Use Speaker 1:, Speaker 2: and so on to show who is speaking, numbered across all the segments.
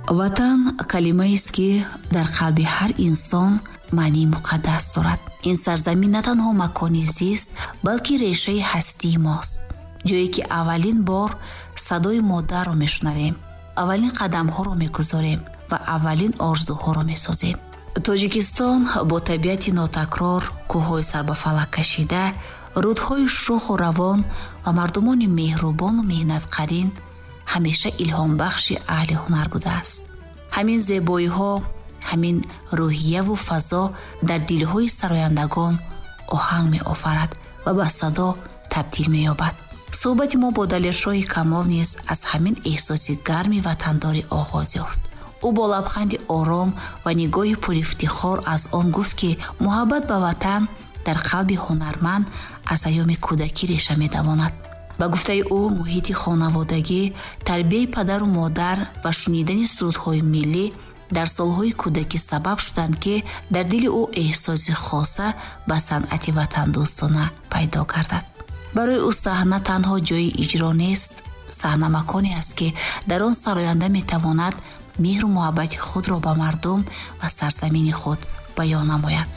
Speaker 1: ватан калимаест ки дар қалби ҳар инсон маънии муқаддас дорад. ин сарзамин на танҳо макони зист, балки решаи ҳастии мост. ҷое ки аввалин бор садои модарро мешунавем, аввалин қадамҳоро мегузорем ва аввалин орзуҳоро месозем. тоҷикистон бо табиати нотакрор, кӯҳҳои сарбафалак кашида, рудҳои шӯху равон ва мардумони меҳрубону меҳнатқарин ҳамеша илҳомбахши аҳли ҳунар будааст. ҳамин зебоиҳо, ҳамин рӯҳияву фазо дар дилҳои сарояндагон оҳанг меофарад ва ба садо табдил меёбад. суҳбати мо бо Далершоҳи Камол низ аз ҳамин эҳсоси гарми ватандорӣ оғоз ёфт. ӯ бо лабханди ором ва нигоҳи пурифтихор аз он гуфт ки муҳаббат ба ватан дар қалби ҳунарманд аз айёми кӯдакӣ реша медамонад. ба гуфтаи ӯ, муҳити хонаводагӣ, тарбияи падару модар ва шунидани сурудҳои миллӣ дар солҳои кӯдакӣ сабаб шуданд ки дар дили ӯ эҳсоси хоса ба санъати ватандӯстона пайдо гардад. барои ӯ саҳна танҳо ҷои иҷро нест, саҳна маконе аст ки дар он сароянда метавонад меҳру муҳаббати худро ба мардум ва сарзамини худ баён намояд.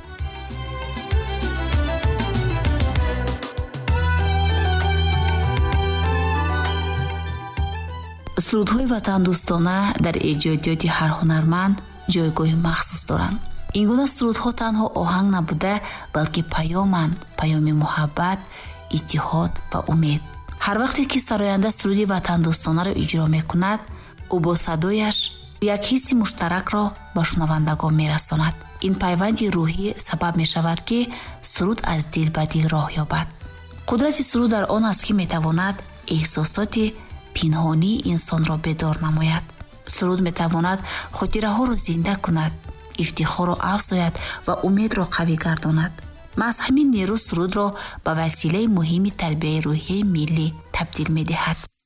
Speaker 1: сурудҳои ватандӯстона дар эҷодиёти ҳар ҳунарманд ҷойгоҳи махсус доранд. ин гуна сурудҳо танҳо оҳанг набуда, балки паёманд, паёми муҳаббат, иттиҳод ва умед. ҳар вақте ки сароянда суруди ватандӯстонаро иҷро мекунад, ӯ бо садояш як ҳисси муштаракро ба шунавандагон мерасонад. ин пайванди рӯҳӣ сабаб мешавад ки суруд аз дил ба дил роҳ ёбад. қудрати суруд дар он аст ки метавонад эҳсосоти пинҳонии инсонро бедор намояд. суруд метавонад хотираҳоро зинда кунад, ифтихорро афзояд ва умедро қавӣ гардонад. маҳз ҳамин нерӯ сурудро ба василаи муҳими тарбияи рӯҳияи миллӣ табдил медиҳад.